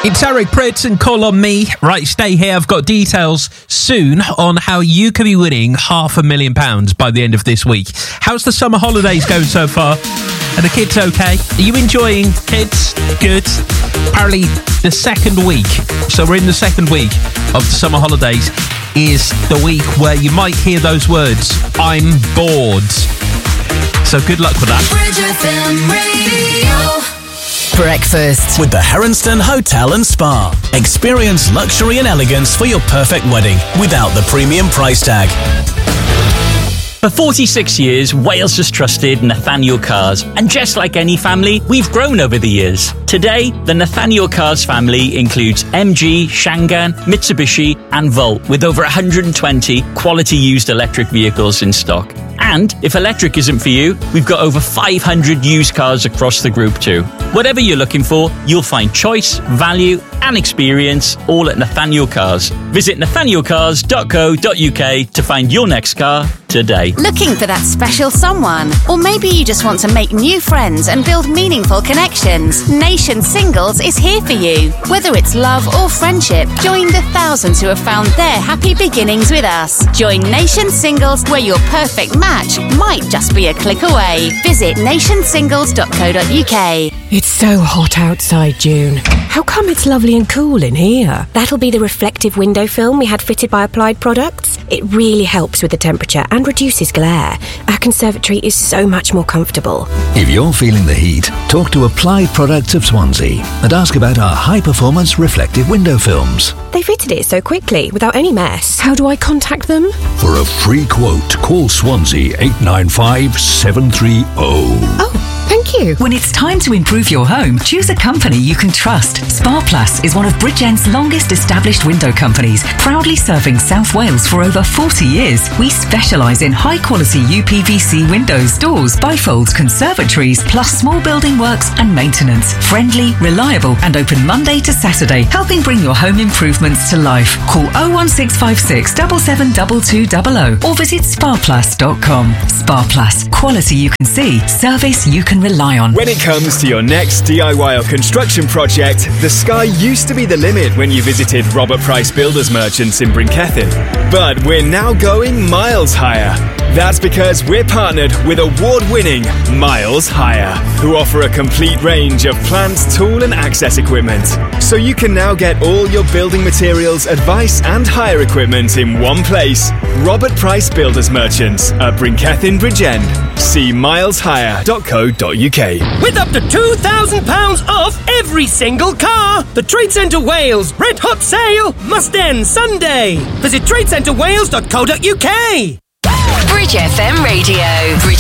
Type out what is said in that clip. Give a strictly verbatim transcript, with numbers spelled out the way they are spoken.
It's Eric Pritz and Call On Me. Right, stay here. I've got details soon on how you could be winning half a million pounds by the end of this week. How's the summer holidays going so far? Are the kids okay? Are you enjoying kids? Good. Apparently the second week, so we're in the second week of the summer holidays, is the week where you might hear those words, I'm bored. So good luck with that. Bridge F M Radio. Breakfast with the Heronston Hotel and Spa. Experience luxury and elegance for your perfect wedding without the premium price tag. For forty-six years, Wales has trusted Nathaniel Cars, and just like any family, we've grown over the years. Today, the Nathaniel Cars family includes M G, Shangan, Mitsubishi and Volt, with over one hundred twenty quality used electric vehicles in stock. And if electric isn't for you, we've got over five hundred used cars across the group too. Whatever you're looking for, you'll find choice, value and experience all at Nathaniel Cars. Visit nathaniel cars dot co dot uk to find your next car today. Looking for that special someone? Or maybe you just want to make new friends and build meaningful connections? Nation Singles is here for you. Whether it's love or friendship, join the thousands who have found their happy beginnings with us. Join Nation Singles, where your perfect match might just be a click away. Visit nation singles dot co dot uk. It's so hot outside, June. How come it's lovely and cool in here? That'll be the reflective window film we had fitted by Applied Products. It really helps with the temperature and reduces glare. Our conservatory is so much more comfortable. If you're feeling the heat, talk to Applied Products of Swansea and ask about our high-performance reflective window films. They fitted it so quickly, without any mess. How do I contact them? For a free quote, call Swansea eight nine five, seven three zero. Oh, thank you. When it's time to improve your home, choose a company you can trust. Sparplus is one of Bridgend's longest established window companies, proudly serving South Wales for over forty years. We specialise in high-quality U P V C windows, doors, bifolds, conservatories, plus small building works and maintenance. Friendly, reliable and open Monday to Saturday, helping bring your home improvements to life. Call oh one six five six, seven seven two two zero zero or visit sparplus dot com. Sparplus, quality you can see, service you can rely on. When it comes to your next D I Y or construction project, the sky used to be the limit when you visited Robert Price Builders Merchants in Brinkethin. But we're now going miles higher. That's because we're partnered with award-winning Miles Hire, who offer a complete range of plant, tool and access equipment. So you can now get all your building materials, advice and hire equipment in one place. Robert Price Builders Merchants at Brinkethin Bridgend. See miles hire dot co dot uk. With up to two thousand pounds off every single car! The Trade Centre Wales Red Hot Sale must end Sunday. Visit trade centre wales dot co dot uk. Bridge F M Radio. Bridge